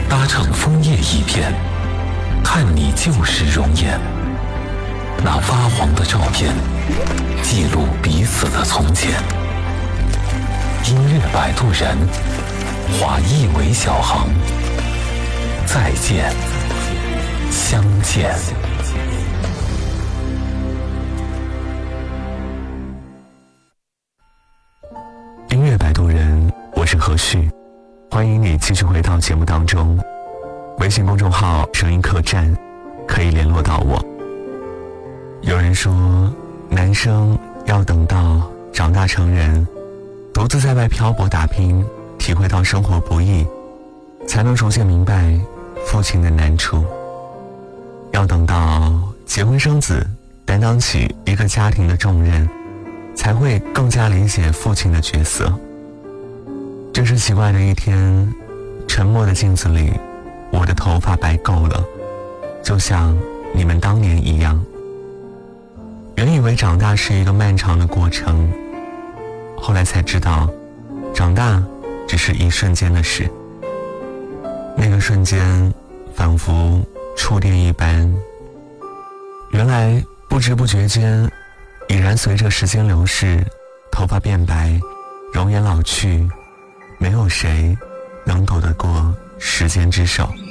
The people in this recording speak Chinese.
搭成枫叶一片，看你旧时容颜。那发黄的照片，记录彼此的从前。音乐摆渡人，划一尾小行，再见，相见。 音乐摆渡人，我是何旭，欢迎你继续回到节目当中。微信公众号声音客栈可以联络到我。有人说，男生要等到长大成人，独自在外漂泊打拼，体会到生活不易，才能逐渐明白父亲的难处。要等到结婚生子，担当起一个家庭的重任，才会更加理解父亲的角色。真是奇怪的一天，沉默的镜子里，我的头发白够了，就像你们当年一样。原以为长大是一个漫长的过程，后来才知道，长大只是一瞬间的事。那个瞬间仿佛触电一般，原来不知不觉间，已然随着时间流逝，头发变白，容颜老去，没有谁能躲得过时间之手。